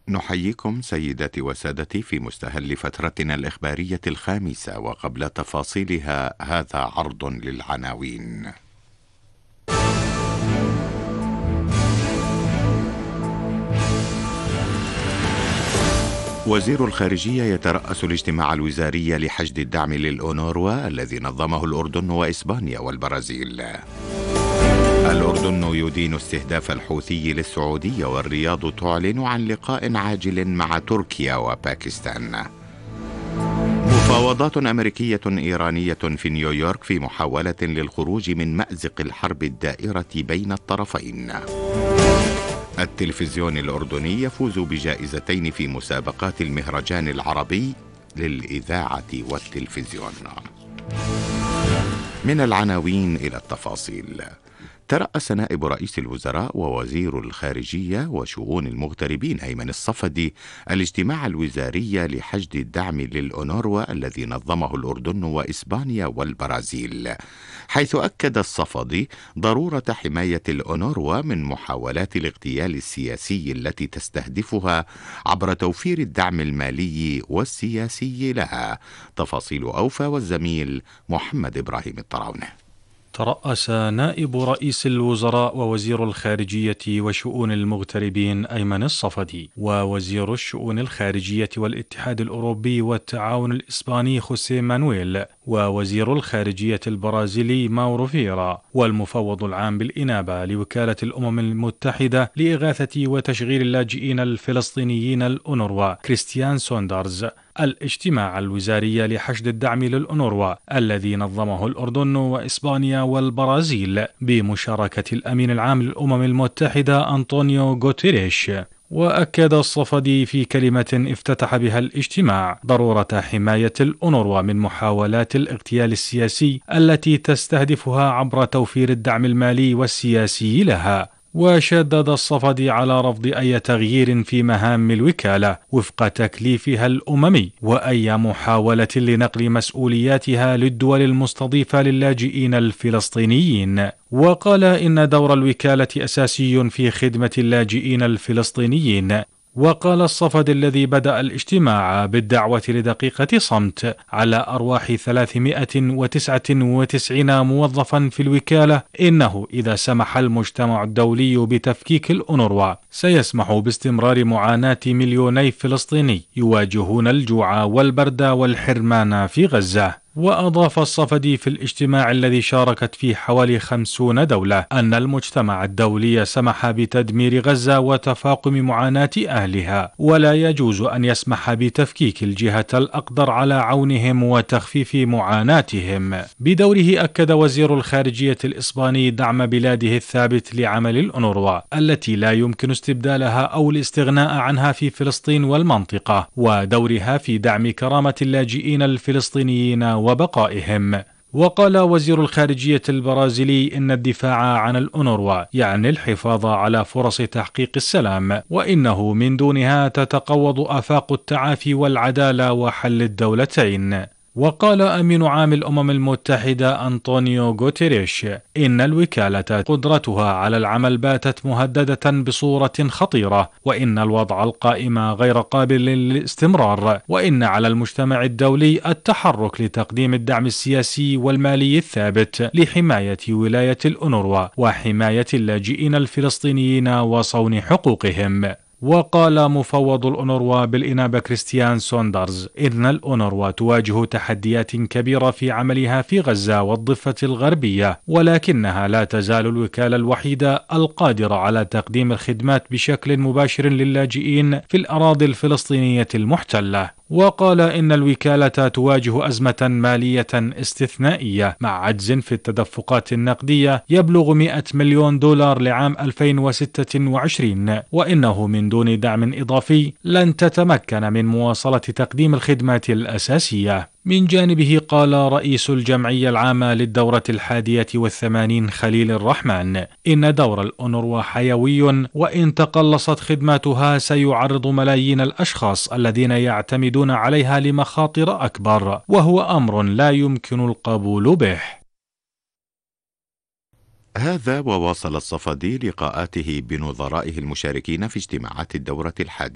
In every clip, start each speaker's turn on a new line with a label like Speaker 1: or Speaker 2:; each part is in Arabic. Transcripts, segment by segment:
Speaker 1: نحييكم سيداتي وسادتي في مستهل فترتنا الإخبارية الخامسة، وقبل تفاصيلها هذا عرض للعناوين. وزير الخارجية يترأس الاجتماع الوزاري لحشد الدعم للأونروا الذي نظمه الأردن وإسبانيا والبرازيل. الأردن يدين استهداف الحوثي للسعودية، والرياض تعلن عن لقاء عاجل مع تركيا وباكستان. مفاوضات أمريكية إيرانية في نيويورك في محاولة للخروج من مأزق الحرب الدائرة بين الطرفين. التلفزيون الأردني يفوز بجائزتين في مسابقات المهرجان العربي للإذاعة والتلفزيون. من العناوين إلى التفاصيل. ترأس نائب رئيس الوزراء ووزير الخارجية وشؤون المغتربين أيمن الصفدي الاجتماع الوزاري لحشد الدعم للأونروا الذي نظمه الأردن وإسبانيا والبرازيل، حيث أكد الصفدي ضرورة حماية الأونروا من محاولات الاغتيال السياسي التي تستهدفها عبر توفير الدعم المالي والسياسي لها. تفاصيل أوفى والزميل محمد إبراهيم الطراونة.
Speaker 2: ترأس نائب رئيس الوزراء ووزير الخارجية وشؤون المغتربين أيمن الصفدي ووزير الشؤون الخارجية والاتحاد الأوروبي والتعاون الإسباني خوسيه مانويل ووزير الخارجية البرازيلي ماورو فيرا والمفوض العام بالإنابة لوكالة الأمم المتحدة لإغاثة وتشغيل اللاجئين الفلسطينيين الأونروا كريستيان سوندرز الاجتماع الوزاري لحشد الدعم للأونروا الذي نظمه الأردن وإسبانيا والبرازيل بمشاركة الأمين العام للأمم المتحدة أنطونيو غوتيريش. وأكد الصفدي في كلمة افتتح بها الاجتماع ضرورة حماية الأونروا من محاولات الاغتيال السياسي التي تستهدفها عبر توفير الدعم المالي والسياسي لها. وشدد الصفدي على رفض أي تغيير في مهام الوكالة وفق تكليفها الأممي وأي محاولة لنقل مسؤولياتها للدول المستضيفة للاجئين الفلسطينيين. وقال إن دور الوكالة أساسي في خدمة اللاجئين الفلسطينيين. وقال الصفدي الذي بدأ الاجتماع بالدعوة لدقيقة صمت على أرواح 399 موظفا في الوكالة إنه إذا سمح المجتمع الدولي بتفكيك الأونروا سيسمح باستمرار معاناة مليوني فلسطيني يواجهون الجوع والبرد والحرمان في غزة. وأضاف الصفدي في الاجتماع الذي شاركت فيه حوالي 50 دولة أن المجتمع الدولي سمح بتدمير غزة وتفاقم معاناة أهلها، ولا يجوز أن يسمح بتفكيك الجهة الأقدر على عونهم وتخفيف معاناتهم. بدوره أكد وزير الخارجية الإسباني دعم بلاده الثابت لعمل الأونروا التي لا يمكن استبدالها أو الاستغناء عنها في فلسطين والمنطقة، ودورها في دعم كرامة اللاجئين الفلسطينيين وبقائهم. وقال وزير الخارجية البرازيلي إن الدفاع عن الأونروا يعني الحفاظ على فرص تحقيق السلام، وإنه من دونها تتقوض آفاق التعافي والعدالة وحل الدولتين. وقال أمين عام الأمم المتحدة أنطونيو غوتيريش إن الوكالة قدرتها على العمل باتت مهددة بصورة خطيرة، وإن الوضع القائم غير قابل للاستمرار، وإن على المجتمع الدولي التحرك لتقديم الدعم السياسي والمالي الثابت لحماية ولاية الأونروا وحماية اللاجئين الفلسطينيين وصون حقوقهم. وقال مفوض الأونروا بالإنابة كريستيان سوندرز إن الأونروا تواجه تحديات كبيرة في عملها في غزة والضفة الغربية، ولكنها لا تزال الوكالة الوحيدة القادرة على تقديم الخدمات بشكل مباشر للاجئين في الأراضي الفلسطينية المحتلة. وقال إن الوكالة تواجه أزمة مالية استثنائية مع عجز في التدفقات النقدية يبلغ 100 مليون دولار لعام 2026، وإنه من دون دعم إضافي لن تتمكن من مواصلة تقديم الخدمات الأساسية. من جانبه قال رئيس الجمعية العامة للدورة 81 خليل الرحمن إن دور الأونروا حيوي، وإن تقلصت خدماتها سيعرض ملايين الأشخاص الذين يعتمدون عليها لمخاطر أكبر، وهو أمر لا يمكن القبول به.
Speaker 1: هذا وواصل الصفدي لقاءاته بنظرائه المشاركين في اجتماعات الدورة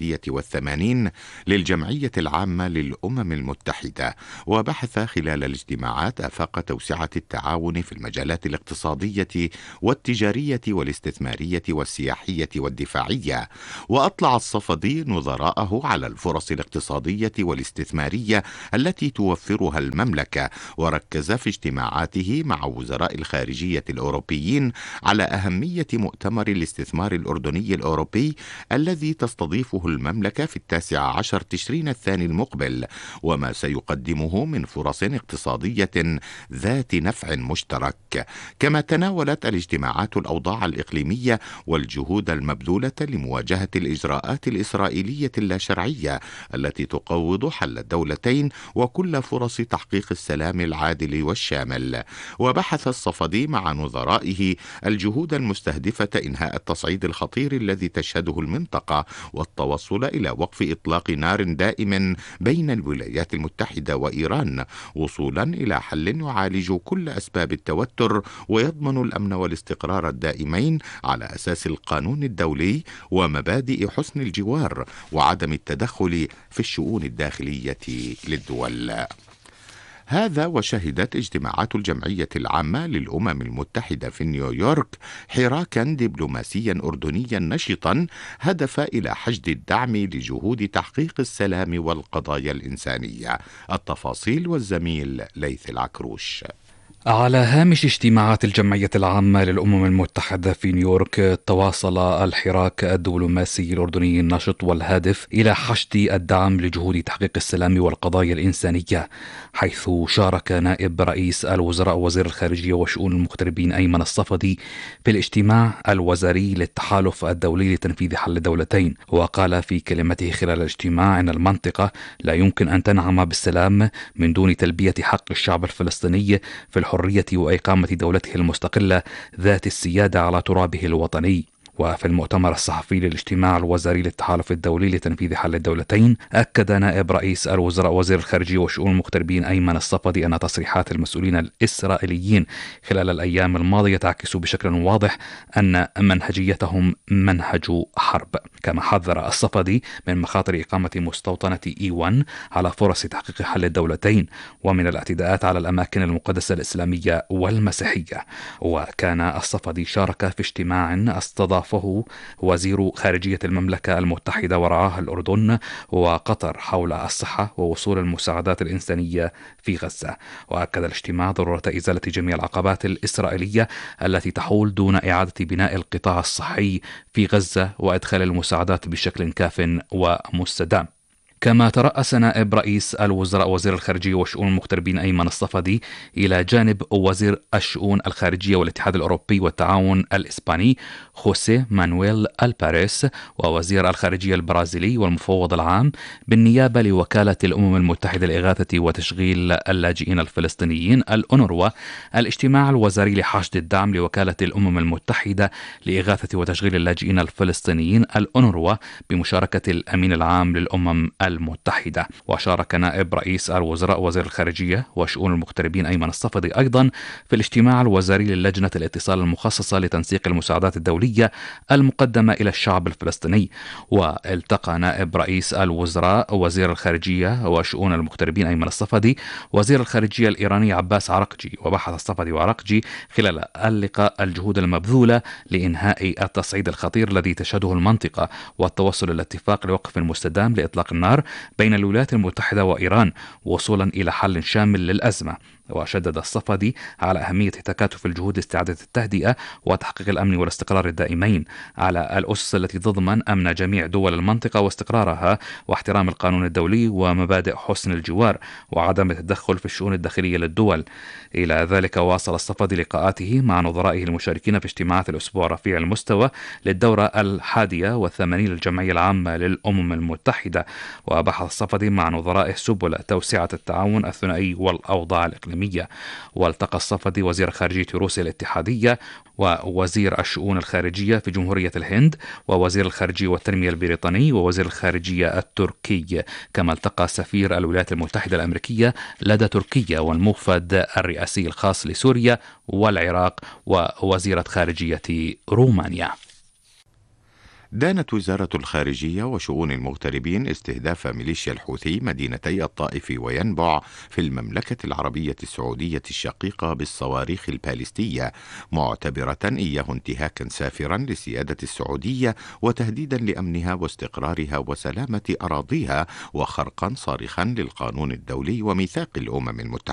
Speaker 1: 81 للجمعية العامة للأمم المتحدة، وبحث خلال الاجتماعات آفاق توسعة التعاون في المجالات الاقتصادية والتجارية والاستثمارية والسياحية والدفاعية. وأطلع الصفدي نظراءه على الفرص الاقتصادية والاستثمارية التي توفرها المملكة، وركز في اجتماعاته مع وزراء الخارجية الأوروبيين على أهمية مؤتمر الاستثمار الأردني الأوروبي الذي تستضيفه المملكة في 19 تشرين الثاني المقبل، وما سيقدمه من فرص اقتصادية ذات نفع مشترك. كما تناولت الاجتماعات الأوضاع الإقليمية والجهود المبذولة لمواجهة الإجراءات الإسرائيلية اللاشرعية التي تقوض حل الدولتين وكل فرص تحقيق السلام العادل والشامل. وبحث الصفدي مع نظرائه الجهود المستهدفة إنهاء التصعيد الخطير الذي تشهده المنطقة والتوصل إلى وقف إطلاق نار دائم بين الولايات المتحدة وإيران، وصولا إلى حل يعالج كل أسباب التوتر ويضمن الأمن والاستقرار الدائمين على أساس القانون الدولي ومبادئ حسن الجوار وعدم التدخل في الشؤون الداخلية للدول. هذا وشهدت اجتماعات الجمعية العامة للأمم المتحدة في نيويورك حراكا دبلوماسيا أردنيا نشطا هدف إلى حشد الدعم لجهود تحقيق السلام والقضايا الإنسانية. التفاصيل والزميل ليث العكروش.
Speaker 3: على هامش اجتماعات الجمعية العامة للأمم المتحدة في نيويورك، تواصل الحراك الدبلوماسي الأردني النشط والهادف إلى حشد الدعم لجهود تحقيق السلام والقضايا الإنسانية، حيث شارك نائب رئيس الوزراء وزير الخارجية وشؤون المغتربين أيمن الصفدي في الاجتماع الوزاري للتحالف الدولي لتنفيذ حل الدولتين. وقال في كلمته خلال الاجتماع إن المنطقة لا يمكن أن تنعم بالسلام من دون تلبية حق الشعب الفلسطيني في الحرية وإقامة دولته المستقلة ذات السيادة على ترابه الوطني. وفي المؤتمر الصحفي للاجتماع الوزاري للتحالف الدولي لتنفيذ حل الدولتين، أكد نائب رئيس الوزراء وزير الخارجية وشؤون المغتربين أيمن الصفدي أن تصريحات المسؤولين الإسرائيليين خلال الأيام الماضية تعكس بشكل واضح أن منهجيتهم منهج حرب. كما حذر الصفدي من مخاطر إقامة مستوطنة E1 على فرص تحقيق حل الدولتين ومن الاعتداءات على الأماكن المقدسة الإسلامية والمسيحية. وكان الصفدي شارك في اجتماع استضافه وزير خارجية المملكة المتحدة ورعاه الأردن وقطر حول الصحة ووصول المساعدات الإنسانية في غزة. وأكد الاجتماع ضرورة إزالة جميع العقبات الإسرائيلية التي تحول دون إعادة بناء القطاع الصحي في غزة وإدخال المساعدات بشكل كاف ومستدام. كما ترأس نائب رئيس الوزراء وزير الخارجية وشؤون المغتربين أيمن الصفدي إلى جانب وزير الشؤون الخارجية والاتحاد الأوروبي والتعاون الإسباني خوسيه مانويل الباريس، ووزير الخارجية البرازيلي والمفوض العام بالنيابة لوكالة الأمم المتحدة لإغاثة وتشغيل اللاجئين الفلسطينيين الأونروا، الاجتماع الوزاري لحشد الدعم لوكالة الأمم المتحدة لإغاثة وتشغيل اللاجئين الفلسطينيين الأونروا بمشاركة الأمين العام للأمم المتحدة. وشارك نائب رئيس الوزراء وزير الخارجية وشؤون المغتربين أيمن الصفدي أيضا في الاجتماع الوزاري للجنة الاتصال المخصصة لتنسيق المساعدات الدولية المقدمة إلى الشعب الفلسطيني. والتقى نائب رئيس الوزراء وزير الخارجية وشؤون المغتربين أيمن الصفدي وزير الخارجية الإيراني عباس عراقجي. وبحث الصفدي وعراقجي خلال اللقاء الجهود المبذولة لإنهاء التصعيد الخطير الذي تشهده المنطقة والتوصل إلى اتفاق لوقف مستدام لإطلاق النار بين الولايات المتحدة وإيران وصولا إلى حل شامل للأزمة. وشدد الصفدي على أهمية تكاتف الجهود لاستعادة التهدئة وتحقيق الأمن والاستقرار الدائمين على الأسس التي تضمن أمن جميع دول المنطقة واستقرارها واحترام القانون الدولي ومبادئ حسن الجوار وعدم التدخل في الشؤون الداخلية للدول. إلى ذلك واصل الصفدي لقاءاته مع نظرائه المشاركين في اجتماعات الأسبوع رفيع المستوى للدورة 81 للجمعية العامة للأمم المتحدة. وبحث الصفدي مع نظرائه سبل توسعة التعاون الثنائي والأوضاع الإقليمية. الإقليمية. والتقى الصفدي وزير خارجية روسيا الاتحادية ووزير الشؤون الخارجية في جمهورية الهند ووزير الخارجية والتنمية البريطاني ووزير الخارجية التركي، كما التقى سفير الولايات المتحدة الأمريكية لدى تركيا والموفد الرئاسي الخاص لسوريا والعراق ووزيرة خارجية رومانيا.
Speaker 1: دانت وزارة الخارجية وشؤون المغتربين استهداف ميليشيا الحوثي مدينتي الطائف وينبع في المملكة العربية السعودية الشقيقة بالصواريخ الباليستية، معتبرة إياه انتهاكا سافرا لسيادة السعودية وتهديدا لأمنها واستقرارها وسلامة أراضيها وخرقا صارخا للقانون الدولي وميثاق الأمم المتحدة.